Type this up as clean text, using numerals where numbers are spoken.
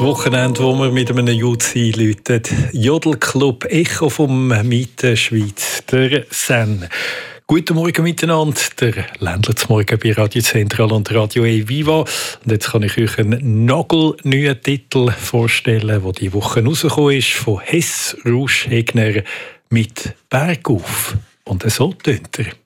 Wochenende, wo wir mit einem Jutzi läuten. Jodelclub Echo vom Mitten Schweiz, der Sen. Guten Morgen miteinander, der Ländler zum Morgen bei Radio Zentral und Radio Viva. Und jetzt kann ich euch einen nagelneuen Titel vorstellen, der diese Woche rausgekommen ist, von Hess Rausch-Hegner mit «Bergauf». Und so tönt er.